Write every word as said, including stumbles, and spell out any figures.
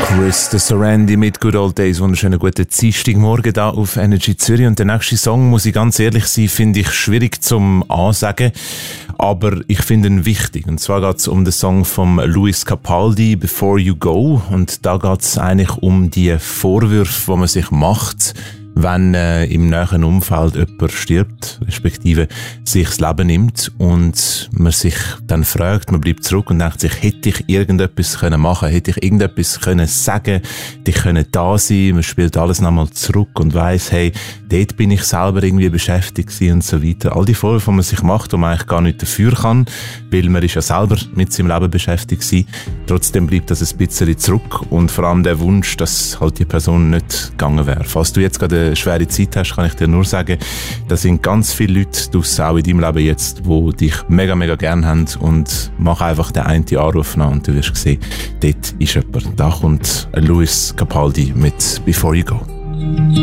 Chris de Sorandi mit Good Old Days. Wunderschönen guten Dienstagmorgen da auf Energy Zürich. Und der nächste Song, muss ich ganz ehrlich sein, finde ich schwierig zum Ansagen. Aber ich finde ihn wichtig. Und zwar geht es um den Song von Lewis Capaldi, Before You Go. Und da geht es eigentlich um die Vorwürfe, die man sich macht, wenn äh, im näheren Umfeld jemand stirbt, respektive sich das Leben nimmt und man sich dann fragt, man bleibt zurück und denkt sich, hätte ich irgendetwas können machen, hätte ich irgendetwas können sagen, hätte ich können da sein, man spielt alles nochmal zurück und weiss, hey, dort bin ich selber irgendwie beschäftigt gewesen und so weiter. All die Vorwürfe, die man sich macht, wo man eigentlich gar nicht dafür kann, weil man ist ja selber mit seinem Leben beschäftigt gewesen. Trotzdem bleibt das ein bisschen zurück und vor allem der Wunsch, dass halt die Person nicht gegangen wäre. Falls du jetzt gerade eine schwere Zeit hast, kann ich dir nur sagen, da sind ganz viele Leute draussen, auch in deinem Leben jetzt, die dich mega, mega gern haben und mach einfach den einen Anruf nach und du wirst sehen, dort ist jemand. Da kommt Lewis Capaldi mit Before You Go.